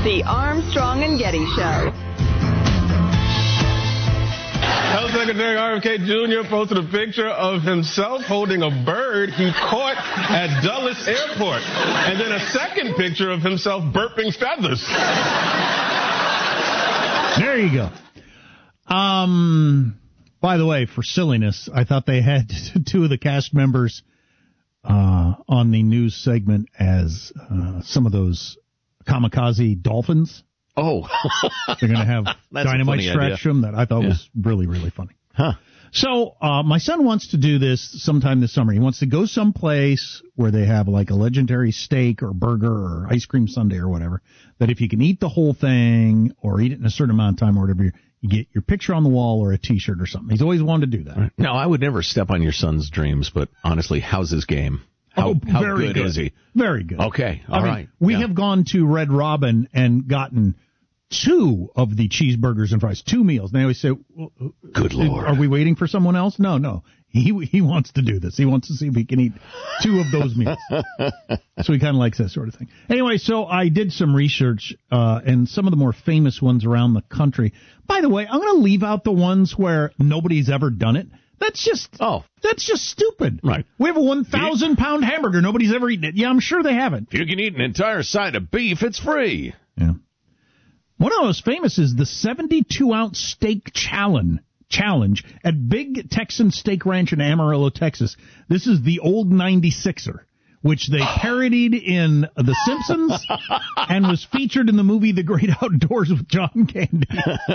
The Armstrong and Getty Show. Health Secretary RFK Jr. posted a picture of himself holding a bird he caught at Dulles Airport. And then a second picture of himself burping feathers. There you go. By the way, for silliness, I thought they had two of the cast members on the news segment as some of those kamikaze dolphins. Oh. They're going to have dynamite stretch them. That I thought was really, really funny. Huh. So my son wants to do this sometime this summer. He wants to go someplace where they have like a legendary steak or burger or ice cream sundae or whatever, that if you can eat the whole thing or eat it in a certain amount of time or whatever, you get your picture on the wall or a T-shirt or something. He's always wanted to do that. Right. No, I would never step on your son's dreams, but honestly, how's his game? How very good is he? Very good. Okay, all right. We have gone to Red Robin and gotten 2 of the cheeseburgers and fries, 2 meals. And they always say, good Lord. Are we waiting for someone else? No. He wants to do this. He wants to see if he can eat 2 of those meals. So he kind of likes that sort of thing. Anyway, so I did some research, and some of the more famous ones around the country. By the way, I'm going to leave out the ones where nobody's ever done it. That's just stupid. Right. We have a 1,000-pound hamburger. Nobody's ever eaten it. Yeah, I'm sure they haven't. If you can eat an entire side of beef, it's free. Yeah. One of those famous is the 72-ounce steak challenge at Big Texan Steak Ranch in Amarillo, Texas. This is the old 96er, which they parodied in The Simpsons and was featured in the movie The Great Outdoors with John Candy.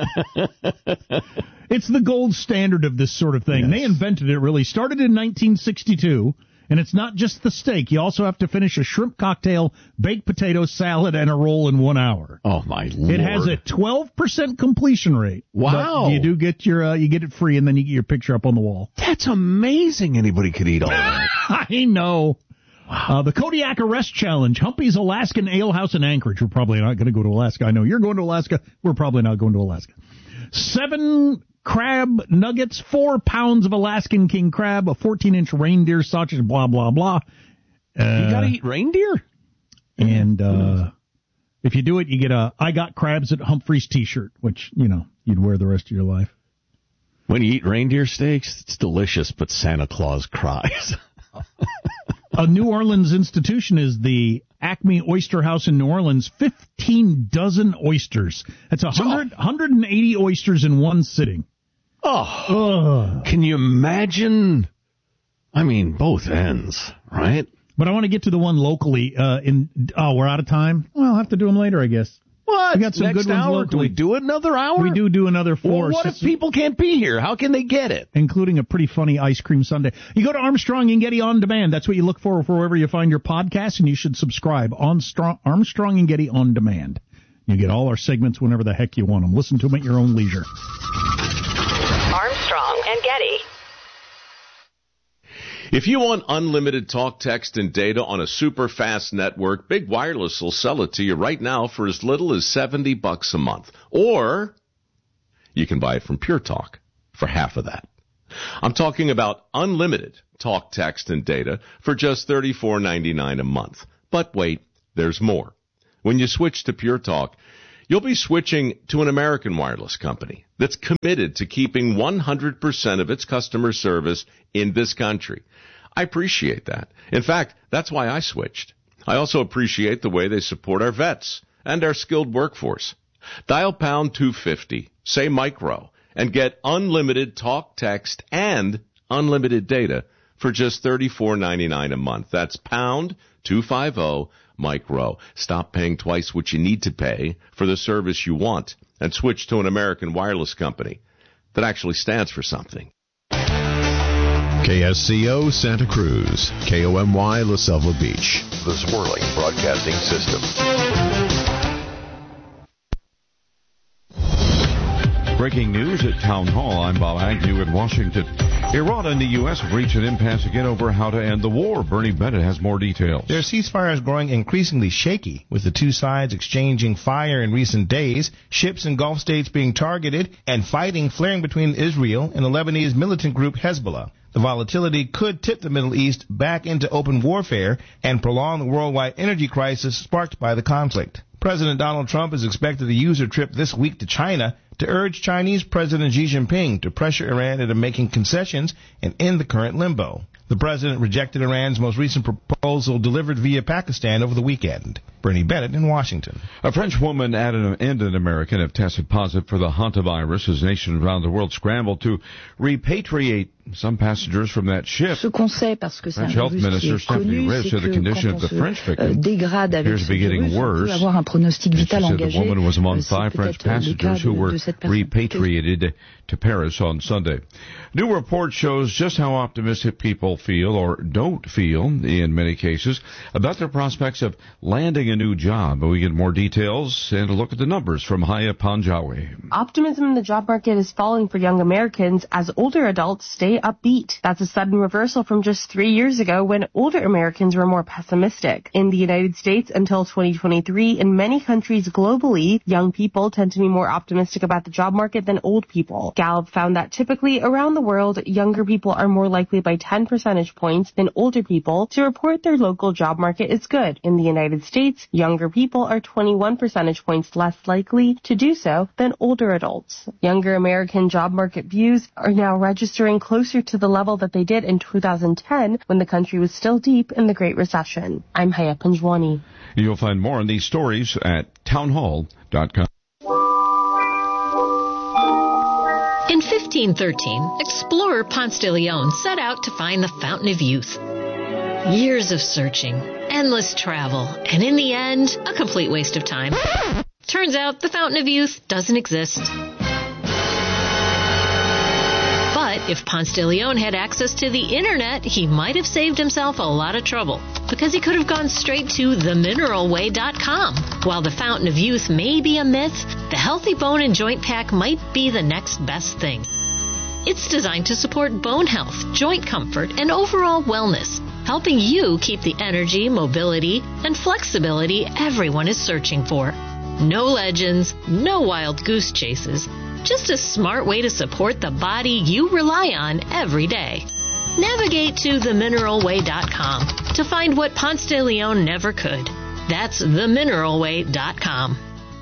It's the gold standard of this sort of thing. Yes. They invented it, really. Started in 1962. And it's not just the steak. You also have to finish a shrimp cocktail, baked potato salad, and a roll in 1 hour. Oh, my Lord. It has a 12% completion rate. Wow. But you do get you get it free, and then you get your picture up on the wall. That's amazing. Anybody could eat all that. I know. Wow. The Kodiak Arrest Challenge, Humpy's Alaskan Ale House in Anchorage. We're probably not going to go to Alaska. I know you're going to Alaska. We're probably not going to Alaska. 7 crab nuggets, 4 pounds of Alaskan king crab, a 14-inch reindeer sausage, blah, blah, blah. You got to eat reindeer? And if you do it, you get a I Got Crabs at Humphreys T-shirt, which, you'd wear the rest of your life. When you eat reindeer steaks, it's delicious, but Santa Claus cries. A New Orleans institution is the Acme Oyster House in New Orleans. 15 dozen oysters. That's 180 oysters in one sitting. Oh, can you imagine? I mean, both ends, right? But I want to get to the one locally. We're out of time. Well, I'll have to do them later, I guess. What? We got some Next good ones hour? locally. Do we do another hour? We do another 4. Well, what if people can't be here? How can they get it? Including a pretty funny ice cream sundae. You go to Armstrong and Getty On Demand. That's what you look for wherever you find your podcast, and you should subscribe on Armstrong and Getty On Demand. You get all our segments whenever the heck you want them. Listen to them at your own leisure. Armstrong and Getty. If you want unlimited talk, text, and data on a super fast network, Big Wireless will sell it to you right now for as little as $70 a month. Or you can buy it from Pure Talk for half of that. I'm talking about unlimited talk, text, and data for just $34.99 a month. But wait, there's more. When you switch to Pure Talk, you'll be switching to an American wireless company that's committed to keeping 100% of its customer service in this country. I appreciate that. In fact, that's why I switched. I also appreciate the way they support our vets and our skilled workforce. Dial pound 250, say micro, and get unlimited talk, text, and unlimited data for just $34.99 a month. That's pound 250 micro. Stop paying twice what you need to pay for the service you want and switch to an American wireless company that actually stands for something. KSCO Santa Cruz, KOMY La Selva Beach, the Swirling Broadcasting System. Breaking news at Town Hall. I'm Bob Agnew in Washington. Iran and the U.S. have reached an impasse again over how to end the war. Bernie Bennett has more details. Their ceasefire is growing increasingly shaky, with the two sides exchanging fire in recent days, ships in Gulf states being targeted, and fighting flaring between Israel and the Lebanese militant group Hezbollah. The volatility could tip the Middle East back into open warfare and prolong the worldwide energy crisis sparked by the conflict. President Donald Trump is expected to use a trip this week to China to urge Chinese President Xi Jinping to pressure Iran into making concessions and end the current limbo. The president rejected Iran's most recent proposal delivered via Pakistan over the weekend. Bernie Bennett in Washington. A French woman and an American have tested positive for the hantavirus as nations around the world scramble to repatriate some passengers from that ship. French Health Minister Stephanie Riff said the condition of the French victim appears to be getting worse. She said the woman was among 5 French passengers who were repatriated to Paris on Sunday. New report shows just how optimistic people feel or don't feel, in many cases, about their prospects of landing a new job. We get more details and a look at the numbers from Haya Panjawi. Optimism in the job market is falling for young Americans as older adults stay upbeat. That's a sudden reversal from just 3 years ago when older Americans were more pessimistic. In the United States until 2023, in many countries globally, young people tend to be more optimistic about the job market than old people. Gallup found that typically around the world, younger people are more likely by 10 percentage points than older people to report their local job market is good. In the United States, younger people are 21 percentage points less likely to do so than older adults. Younger American job market views are now registering closer to the level that they did in 2010 when the country was still deep in the Great Recession. I'm Haya Panjwani. You'll find more on these stories at townhall.com. In 1513, explorer Ponce de Leon set out to find the Fountain of Youth. Years of searching, endless travel, and in the end, a complete waste of time. Turns out the Fountain of Youth doesn't exist. But if Ponce de Leon had access to the internet, he might have saved himself a lot of trouble, because he could have gone straight to themineralway.com. While the Fountain of Youth may be a myth, the Healthy Bone and Joint Pack might be the next best thing. It's designed to support bone health, joint comfort, and overall wellness, helping you keep the energy, mobility, and flexibility everyone is searching for. No legends, no wild goose chases, just a smart way to support the body you rely on every day. Navigate to themineralway.com to find what Ponce de Leon never could. That's themineralway.com.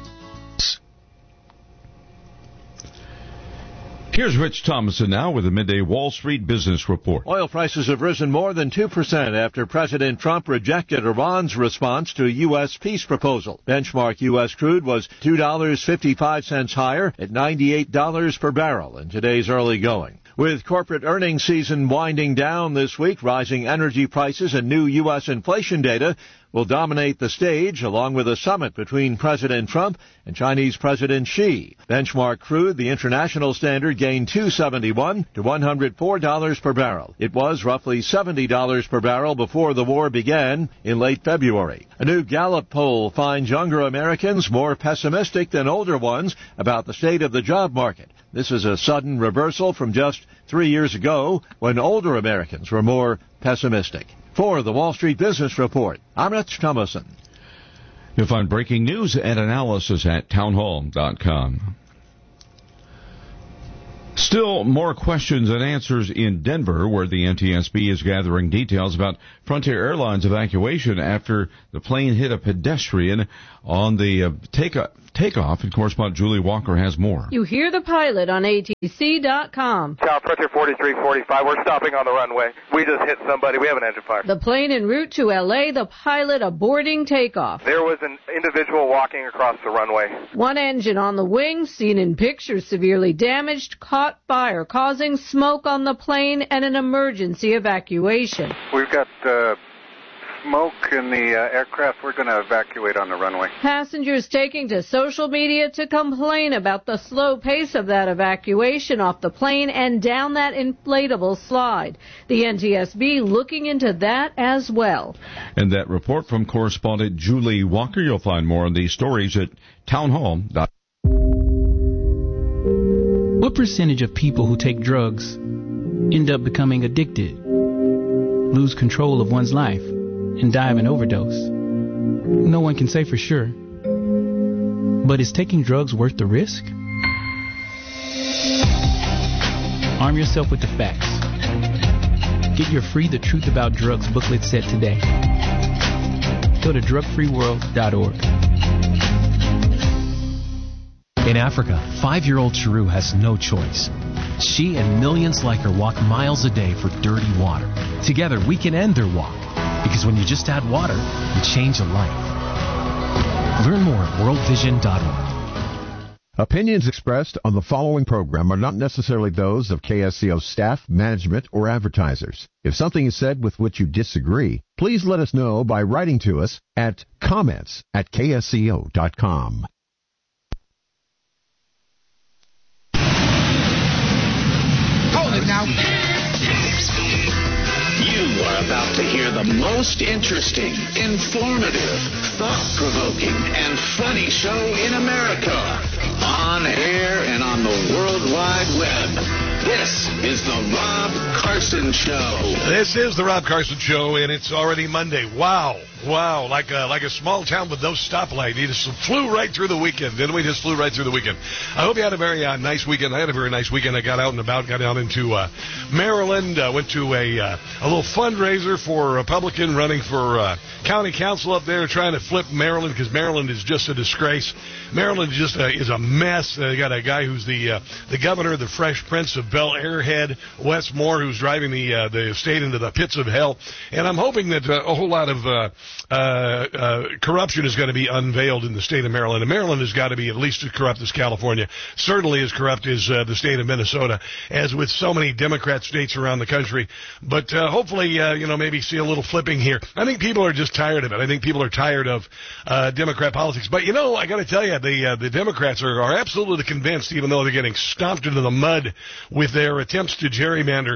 Here's Rich Thomason now with the Midday Wall Street Business Report. Oil prices have risen more than 2% after President Trump rejected Iran's response to a U.S. peace proposal. Benchmark U.S. crude was $2.55 higher at $98 per barrel in today's early going. With corporate earnings season winding down this week, rising energy prices and new U.S. inflation data will dominate the stage, along with a summit between President Trump and Chinese President Xi. Benchmark crude, the international standard, gained $2.71 to $104 per barrel. It was roughly $70 per barrel before the war began in late February. A new Gallup poll finds younger Americans more pessimistic than older ones about the state of the job market. This is a sudden reversal from just 3 years ago when older Americans were more pessimistic. For the Wall Street Business Report, I'm Rich Thomason. You'll find breaking news and analysis at townhall.com. Still more questions and answers in Denver, where the NTSB is gathering details about Frontier Airlines evacuation after the plane hit a pedestrian on the takeoff. And correspondent Julie Walker has more. You hear the pilot on ATC.com. Tower Frontier 4345, we're stopping on the runway. We just hit somebody. We have an engine fire. The plane en route to L.A., the pilot aborting takeoff. There was an individual walking across the runway. One engine on the wing, seen in pictures severely damaged, caught fire, causing smoke on the plane and an emergency evacuation. We've got smoke in the aircraft. We're going to evacuate on the runway. Passengers taking to social media to complain about the slow pace of that evacuation off the plane and down that inflatable slide. The NTSB looking into that as well. And that report from correspondent Julie Walker. You'll find more on these stories at townhall.com. What percentage of people who take drugs end up becoming addicted, lose control of one's life, and die of an overdose? No one can say for sure. But is taking drugs worth the risk? Arm yourself with the facts. Get your free The Truth About Drugs booklet set today. Go to drugfreeworld.org. In Africa, 5-year-old Chiru has no choice. She and millions like her walk miles a day for dirty water. Together, we can end their walk. Because when you just add water, you change a life. Learn more at worldvision.org. Opinions expressed on the following program are not necessarily those of KSCO staff, management, or advertisers. If something is said with which you disagree, please let us know by writing to us at comments@ksco.com. Hold it now. You are about to hear the most interesting, informative, thought-provoking, and funny show in America. On air and on the World Wide Web. This is the Rob Carson Show. This is the Rob Carson Show, and it's already Monday. Wow, like a small town with no stoplight. We just flew right through the weekend, didn't we? Just flew right through the weekend. I hope you had a very nice weekend. I had a very nice weekend. I got out and about, got down into Maryland, went to a little fundraiser for a Republican running for county council up there, trying to flip Maryland, because Maryland is just a disgrace. Maryland just is a mess. They got a guy who's the governor, the Fresh Prince of Bel Airhead, Wes Moore, who's driving the state into the pits of hell. And I'm hoping that a whole lot of corruption is going to be unveiled in the state of Maryland. And Maryland has got to be at least as corrupt as California, certainly as corrupt as the state of Minnesota, as with so many Democrat states around the country. But hopefully, maybe see a little flipping here. I think people are just tired of it. I think people are tired of Democrat politics. But, I got to tell you, the Democrats are absolutely convinced, even though they're getting stomped into the mud with their attempts to gerrymander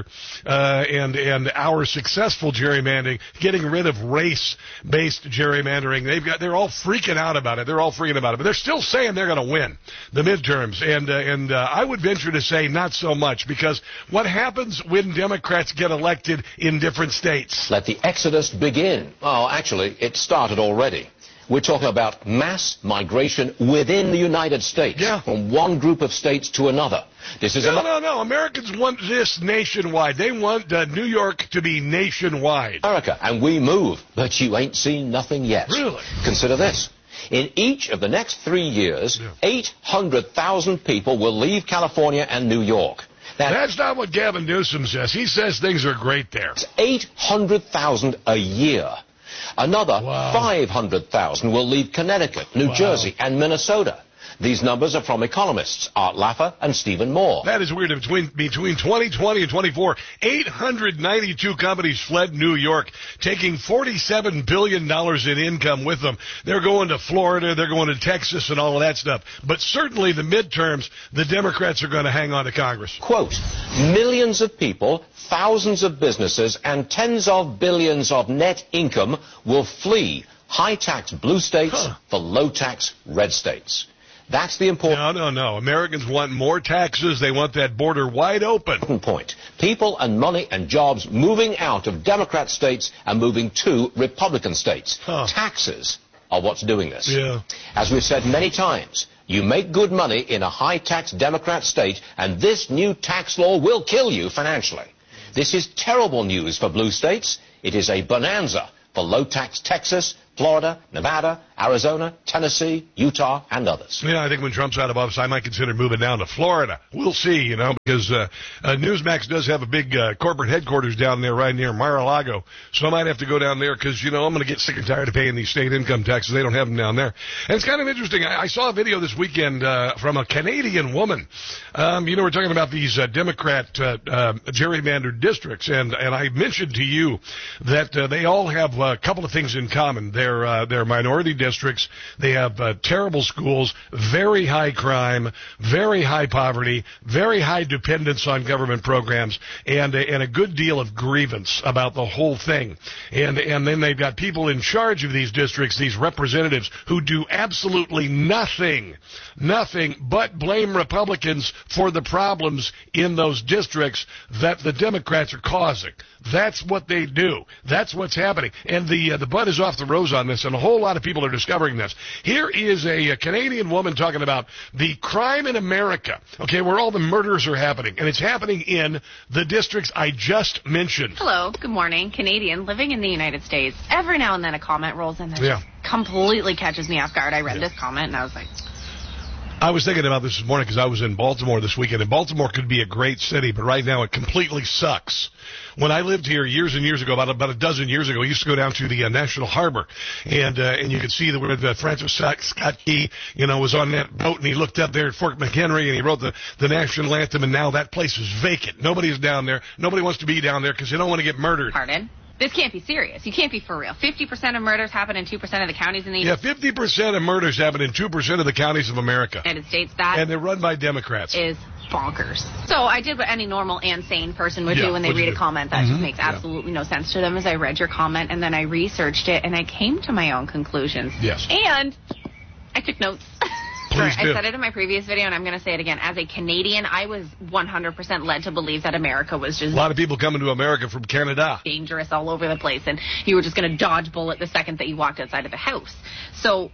and our successful gerrymandering, getting rid of race-based gerrymandering. They're all freaking out about it. But they're still saying they're going to win the midterms. And I would venture to say not so much, because what happens when Democrats get elected in different states? Let the exodus begin. Oh, actually, it started already. We're talking about mass migration within the United States, from one group of states to another. This is no. Americans want this nationwide. They want New York to be nationwide. America, and we move, but you ain't seen nothing yet. Really? Consider this. In each of the next 3 years, 800,000 people will leave California and New York. That's not what Gavin Newsom says. He says things are great there. It's 800,000 a year. Another 500,000 will leave Connecticut, New Jersey, and Minnesota. These numbers are from economists Art Laffer and Stephen Moore. That is weird. Between 2020 and 24, 892 companies fled New York, taking $47 billion in income with them. They're going to Florida, they're going to Texas, and all of that stuff. But certainly the midterms, the Democrats are going to hang on to Congress. Quote, millions of people, thousands of businesses, and tens of billions of net income will flee high-tax blue states for low-tax red states. That's the important... No. Americans want more taxes. They want that border wide open. Point. People and money and jobs moving out of Democrat states and moving to Republican states. Taxes are what's doing this. Yeah. As we've said many times, you make good money in a high-tax Democrat state, and this new tax law will kill you financially. This is terrible news for blue states. It is a bonanza for low-tax Texas, Florida, Nevada, Arizona, Tennessee, Utah, and others. Yeah, I think when Trump's out of office, I might consider moving down to Florida. We'll see, because Newsmax does have a big corporate headquarters down there right near Mar-a-Lago. So I might have to go down there because, I'm going to get sick and tired of paying these state income taxes. They don't have them down there. And it's kind of interesting. I saw a video this weekend from a Canadian woman. We're talking about these Democrat gerrymandered districts, and I mentioned to you that they all have a couple of things in common. They're minority districts. They have terrible schools, very high crime, very high poverty, very high dependence on government programs, and a good deal of grievance about the whole thing. And then they've got people in charge of these districts, these representatives, who do absolutely nothing but blame Republicans for the problems in those districts that the Democrats are causing. That's what they do. That's what's happening. And the bud is off the rose on this, and a whole lot of people are discovering this. Here is a Canadian woman talking about the crime in America, where all the murders are happening. And it's happening in the districts I just mentioned. Hello, good morning. Canadian, living in the United States. Every now and then a comment rolls in that just completely catches me off guard. I read this comment, and I was like... I was thinking about this morning because I was in Baltimore this weekend, and Baltimore could be a great city, but right now it completely sucks. When I lived here years and years ago, about a dozen years ago, I used to go down to the National Harbor, and you could see where Francis Scott Key, was on that boat, and he looked up there at Fort McHenry, and he wrote the national anthem, and now that place is vacant. Nobody's down there. Nobody wants to be down there because they don't want to get murdered. Pardon? This can't be serious. You can't be for real. 50% of murders happen in 2% of the counties in the United States. Yeah, 50% of murders happen in 2% of the counties of America. United States. That and they're run by Democrats. Is bonkers. So I did what any normal and sane person would do when they read a comment that just makes absolutely no sense to them. Is I read your comment and then I researched it and I came to my own conclusions. Yes. And I took notes. I said it in my previous video, and I'm going to say it again. As a Canadian, I was 100% led to believe that America was just... A lot of people coming to America from Canada. ...dangerous all over the place, and you were just going to dodge bullet the second that you walked outside of the house. So,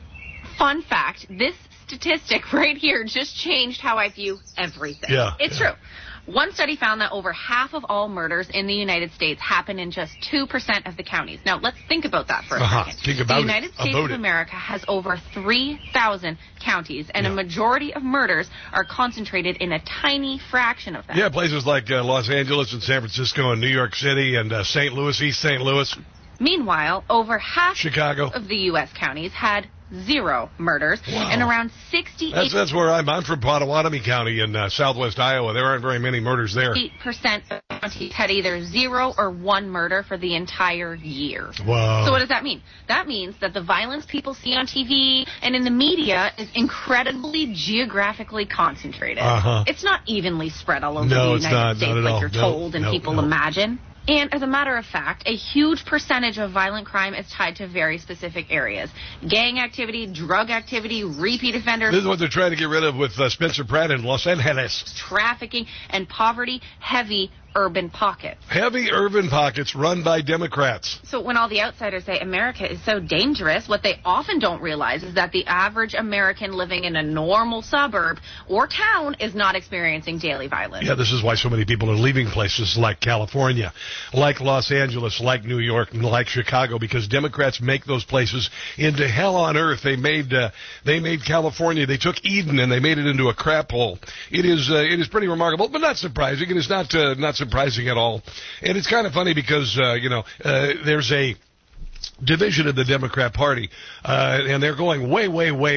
fun fact, this statistic right here just changed how I view everything. Yeah. It's true. One study found that over half of all murders in the United States happen in just 2% of the counties. Now, let's think about that for a second. Think about the United States of America has over 3,000 counties, and a majority of murders are concentrated in a tiny fraction of them. Yeah, places like Los Angeles and San Francisco and New York City and St. Louis, East St. Louis. Meanwhile, over half Chicago of the U.S. counties had 0 murders, and around 68... That's where I'm from, Pottawatomie County in southwest Iowa. There aren't very many murders there. 8% of counties had either 0 or 1 murder for the entire year. Wow. So what does that mean? That means that the violence people see on TV and in the media is incredibly geographically concentrated. It's not evenly spread all over the United States like you're told and people imagine. And as a matter of fact, a huge percentage of violent crime is tied to very specific areas. Gang activity, drug activity, repeat offenders. This is what they're trying to get rid of with Spencer Pratt in Los Angeles. Trafficking and poverty-heavy urban pockets. Heavy urban pockets run by Democrats. So when all the outsiders say America is so dangerous, what they often don't realize is that the average American living in a normal suburb or town is not experiencing daily violence. Yeah, this is why so many people are leaving places like California, like Los Angeles, like New York, and like Chicago, because Democrats make those places into hell on earth. They made California, they took Eden and they made it into a crap hole. It is pretty remarkable, but not surprising. It is not surprising at all. And it's kind of funny because, there's a division of the Democrat Party, and they're going way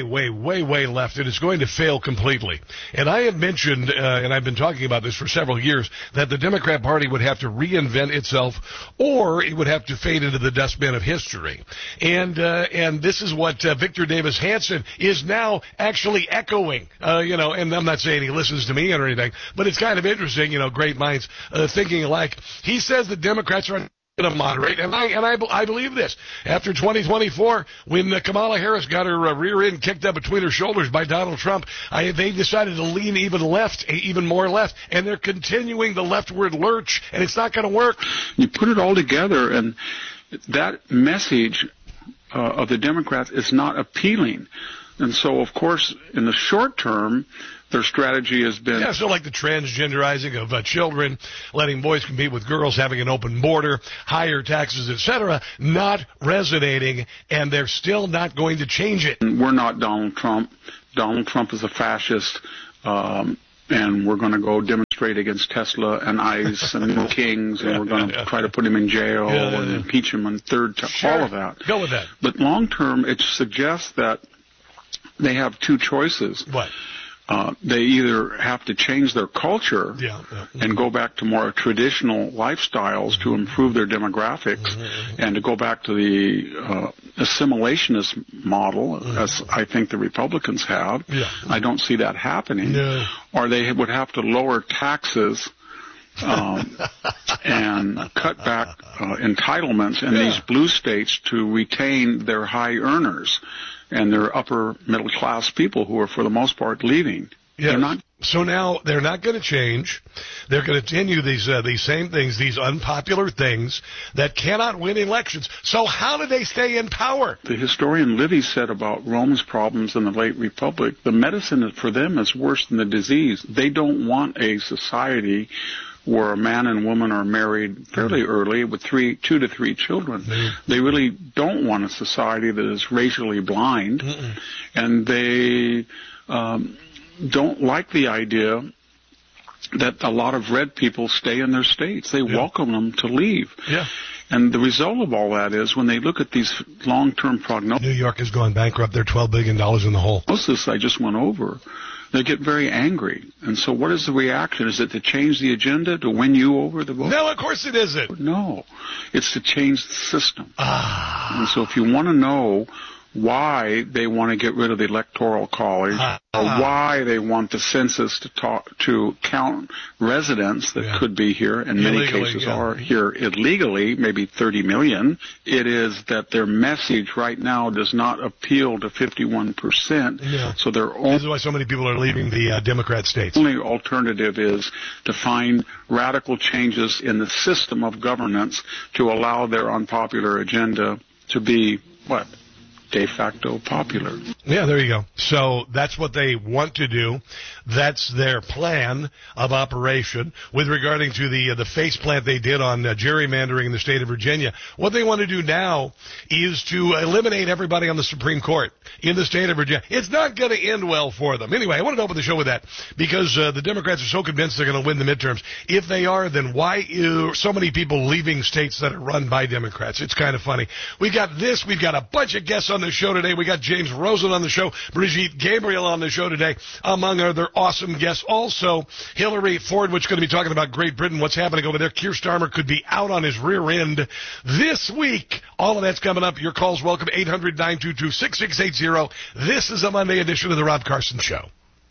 left, and it's going to fail completely. And I have mentioned, and I've been talking about this for several years, that the Democrat Party would have to reinvent itself, or it would have to fade into the dustbin of history. And this is what Victor Davis Hanson is now actually echoing, and I'm not saying he listens to me or anything, but it's kind of interesting, great minds thinking alike. He says the Democrats are to moderate, and I believe this. After 2024, when Kamala Harris got her rear end kicked up between her shoulders by Donald Trump, they decided to lean even more left, and they're continuing the leftward lurch, and it's not going to work. You put it all together, and that message of the Democrats is not appealing. And so, of course, in the short term, their strategy has been... Yeah, so like the transgenderizing of children, letting boys compete with girls, having an open border, higher taxes, etc., not resonating, and they're still not going to change it. We're not Donald Trump. Donald Trump is a fascist, and we're going to go demonstrate against Tesla and ICE and Kings, and we're going to try to put him in jail and impeach him on third time, all of that. Go with that. But long term, it suggests that they have two choices. What? They either have to change their culture and go back to more traditional lifestyles to improve their demographics and to go back to the assimilationist model, as I think the Republicans have. I don't see that happening. Or they would have to lower taxes and cut back entitlements in these blue states to retain their high earners and their upper middle class people who are for the most part leaving. So now they're not going to change. They're going to continue these same things, these unpopular things that cannot win elections. So how do they stay in power? The historian Livy said about Rome's problems in the late Republic, the medicine for them is worse than the disease. They don't want a society where a man and woman are married fairly early with 2 to 3 children. They really don't want a society that is racially blind, and they don't like the idea that a lot of red people stay in their states. They welcome them to leave. Yeah. And the result of all that is when they look at these long-term prognosis. New York is going bankrupt. They're $12 billion in the hole. This I just went over. They get very angry. And so what is the reaction? Is it to change the agenda, to win you over the vote? No, of course it isn't. No. It's to change the system. And so if you want to know why they want to get rid of the Electoral College, or why they want the census to count residents that could be here, in many cases are here illegally, maybe 30 million, it is that their message right now does not appeal to 51%. Yeah. So this is why so many people are leaving the Democrat states. The only alternative is to find radical changes in the system of governance to allow their unpopular agenda to be, de facto popular. Yeah, there you go. So that's what they want to do. That's their plan of operation. With regarding to the face plant they did on gerrymandering in the state of Virginia, what they want to do now is to eliminate everybody on the Supreme Court in the state of Virginia. It's not going to end well for them. Anyway, I wanted to open the show with that because the Democrats are so convinced they're going to win the midterms. If they are, then why are so many people leaving states that are run by Democrats? It's kind of funny. We've got a bunch of guests on the show today. We got James Rosen on the show, Brigitte Gabriel on the show today, among other awesome guests. Also, Hillary Ford, which is going to be talking about Great Britain, what's happening over there. Keir Starmer could be out on his rear end this week. All of that's coming up. Your calls welcome, 800-922-6680. This is a Monday edition of the Rob Carson Show.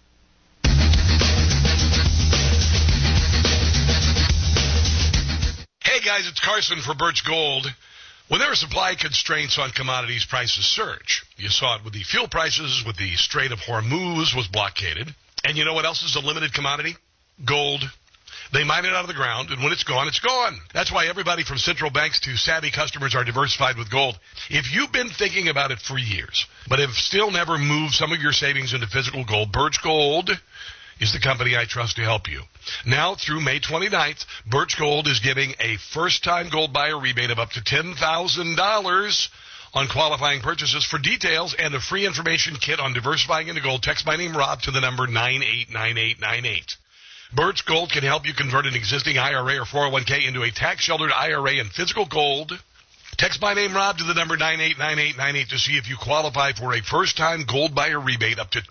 Hey, guys, it's Carson for Birch Gold. When there are supply constraints on commodities, prices surge. You saw it with the fuel prices, with the Strait of Hormuz was blockaded. And you know what else is a limited commodity? Gold. They mine it out of the ground, and when it's gone, it's gone. That's why everybody from central banks to savvy customers are diversified with gold. If you've been thinking about it for years, but have still never moved some of your savings into physical gold, Birch Gold is the company I trust to help you. Now, through May 29th, Birch Gold is giving a first-time gold buyer rebate of up to $10,000 on qualifying purchases. For details and a free information kit on diversifying into gold, text my name, Rob, to the number 989898. Birch Gold can help you convert an existing IRA or 401k into a tax-sheltered IRA in physical gold. Text my name, Rob, to the number 989898 to see if you qualify for a first-time gold buyer rebate up to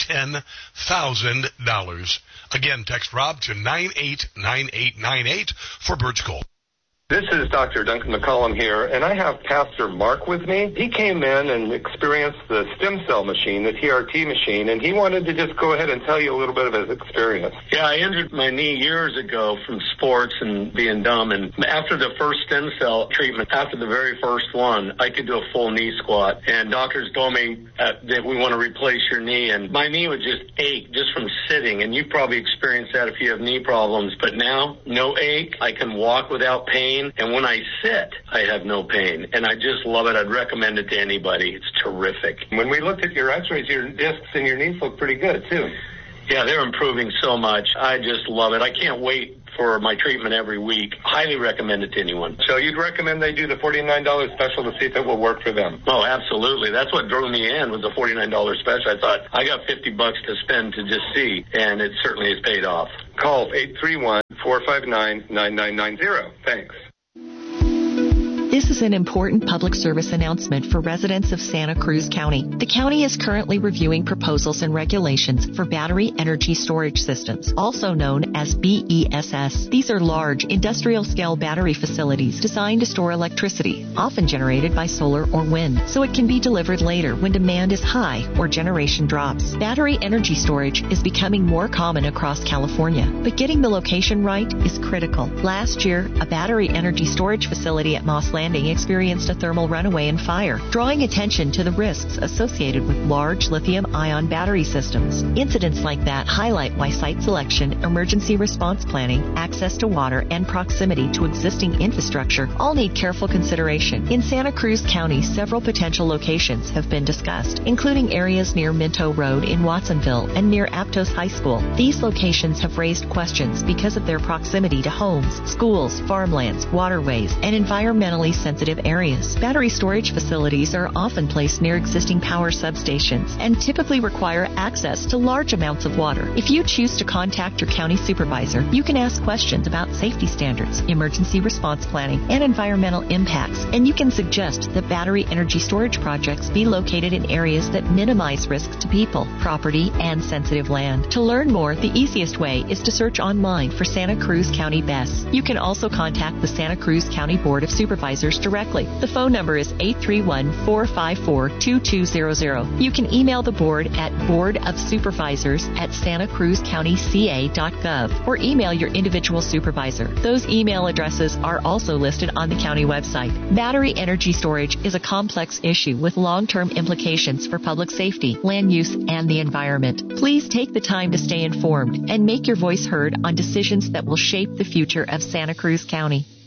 $10,000. Again, text Rob to 989898 for Birch Gold. This is Dr. Duncan McCollum here, and I have Pastor Mark with me. He came in and experienced the stem cell machine, the TRT machine, and he wanted to just go ahead and tell you a little bit of his experience. Yeah, I injured my knee years ago from sports and being dumb, and after the first stem cell treatment, after the very first one, I could do a full knee squat, and doctors told me that we want to replace your knee, and my knee would just ache just from sitting, and you probably experienced that if you have knee problems, but now, no ache. I can walk without pain. And when I sit, I have no pain. And I just love it. I'd recommend it to anybody. It's terrific. When we looked at your x-rays, your discs and your knees look pretty good, too. Yeah, they're improving so much. I just love it. I can't wait for my treatment every week. Highly recommend it to anyone. So you'd recommend they do the $49 special to see if it will work for them? Oh, absolutely. That's what drew me in, was the $49 special. I thought, I got $50 to spend to just see, and it certainly has paid off. Call 831-459-9990. Thanks. This is an important public service announcement for residents of Santa Cruz County. The county is currently reviewing proposals and regulations for battery energy storage systems, also known as BESS. These are large, industrial-scale battery facilities designed to store electricity, often generated by solar or wind, so it can be delivered later when demand is high or generation drops. Battery energy storage is becoming more common across California, but getting the location right is critical. Last year, a battery energy storage facility at Moss Landing experienced a thermal runaway and fire, drawing attention to the risks associated with large lithium-ion battery systems. Incidents like that highlight why site selection, emergency response planning, access to water, and proximity to existing infrastructure all need careful consideration. In Santa Cruz County, several potential locations have been discussed, including areas near Minto Road in Watsonville and near Aptos High School. These locations have raised questions because of their proximity to homes, schools, farmlands, waterways, and environmentally sensitive water-sensitive areas. Battery storage facilities are often placed near existing power substations and typically require access to large amounts of water. If you choose to contact your county supervisor, you can ask questions about safety standards, emergency response planning, and environmental impacts, and you can suggest that battery energy storage projects be located in areas that minimize risks to people, property, and sensitive land. To learn more, the easiest way is to search online for Santa Cruz County BESS. You can also contact the Santa Cruz County Board of Supervisors directly. The phone number is 831-454-2200. You can email the board at boardofsupervisors@santacruzcountyca.gov or email your individual supervisor. Those email addresses are also listed on the county website. Battery energy storage is a complex issue with long-term implications for public safety, land use, and the environment. Please take the time to stay informed and make your voice heard on decisions that will shape the future of Santa Cruz County.